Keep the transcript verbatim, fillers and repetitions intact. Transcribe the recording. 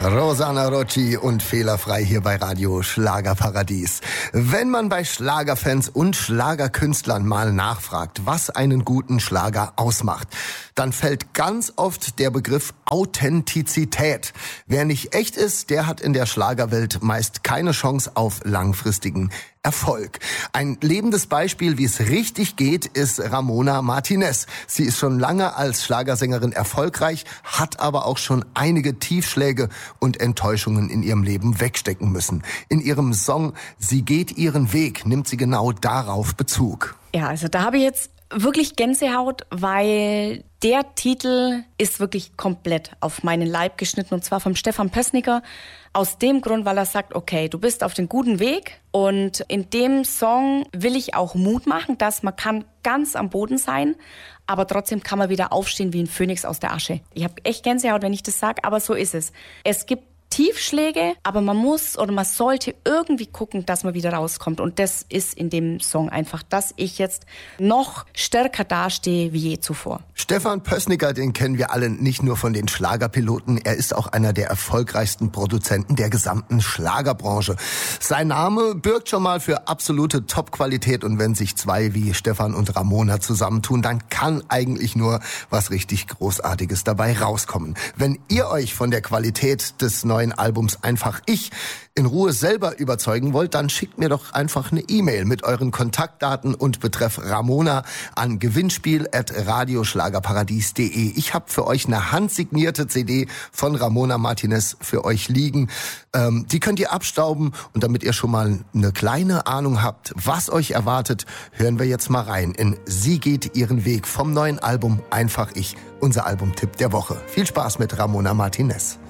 Rosanna Rocci und Fehlerfrei hier bei Radio Schlagerparadies. Wenn man bei Schlagerfans und Schlagerkünstlern mal nachfragt, was einen guten Schlager ausmacht, dann fällt ganz oft der Begriff Authentizität. Wer nicht echt ist, der hat in der Schlagerwelt meist keine Chance auf langfristigen Erfolg. Ein lebendes Beispiel, wie es richtig geht, ist Ramona Martinez. Sie ist schon lange als Schlagersängerin erfolgreich, hat aber auch schon einige Tiefschläge und Enttäuschungen in ihrem Leben wegstecken müssen. In ihrem Song "Sie geht ihren Weg" nimmt sie genau darauf Bezug. Ja, also da habe ich jetzt wirklich Gänsehaut, weil der Titel ist wirklich komplett auf meinen Leib geschnitten, und zwar vom Stefan Pößnicker. Aus dem Grund, weil er sagt, okay, du bist auf dem guten Weg, und in dem Song will ich auch Mut machen, dass man kann ganz am Boden sein, aber trotzdem kann man wieder aufstehen wie ein Phönix aus der Asche. Ich habe echt Gänsehaut, wenn ich das sage, aber so ist es. Es gibt Tiefschläge, aber man muss oder man sollte irgendwie gucken, dass man wieder rauskommt. Und das ist in dem Song einfach, dass ich jetzt noch stärker dastehe wie je zuvor. Stefan Pößnicker, den kennen wir alle nicht nur von den Schlagerpiloten. Er ist auch einer der erfolgreichsten Produzenten der gesamten Schlagerbranche. Sein Name birgt schon mal für absolute Top-Qualität. Und wenn sich zwei wie Stefan und Ramona zusammentun, dann kann eigentlich nur was richtig Großartiges dabei rauskommen. Wenn ihr euch von der Qualität des neuen Albums Einfach Ich in Ruhe selber überzeugen wollt, dann schickt mir doch einfach eine E-Mail mit euren Kontaktdaten und betreff Ramona an gewinnspiel at radioschlagerparadies punkt de. Ich habe für euch eine handsignierte C D von Ramona Martinez für euch liegen. Ähm, die könnt ihr abstauben, und damit ihr schon mal eine kleine Ahnung habt, was euch erwartet, hören wir jetzt mal rein in "Sie geht ihren Weg" vom neuen Album Einfach Ich, unser Albumtipp der Woche. Viel Spaß mit Ramona Martinez.